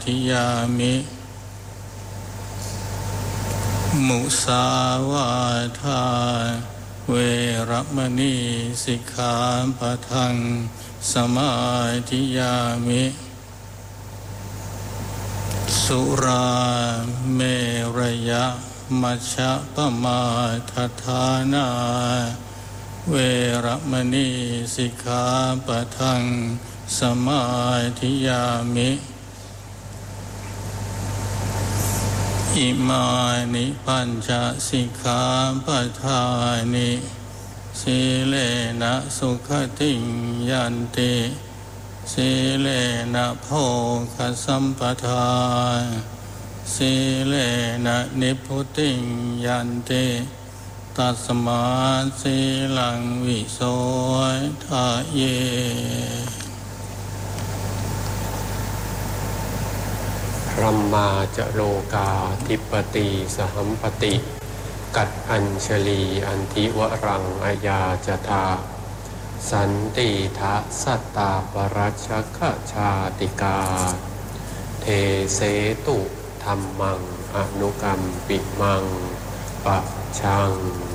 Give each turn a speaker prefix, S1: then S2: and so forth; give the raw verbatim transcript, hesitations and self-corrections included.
S1: ทิยามิมุสาวาทาเวรมณีสิกขาปะทังสมาธิยามิสุราเมรยะมัชฌะปมาทฐานาเวรมณีสิกขาปะทังสมาธิยามิอิมานิปัญจสิกขาปะทานิสีเลนะสุขติยันติสีเลนะโภคสัมปทาสีเลนะนิพพุติยันติตัสมาสีลังวิโสทะเย
S2: พรัมมาจโลกาธิปติสหัมปติกัดอัญชลีอันทิวรังอายาจทาสันติทะสัตตาปรัชชะชาติกาเทเสตุธัมมังอนุกัมปิมังปะชัง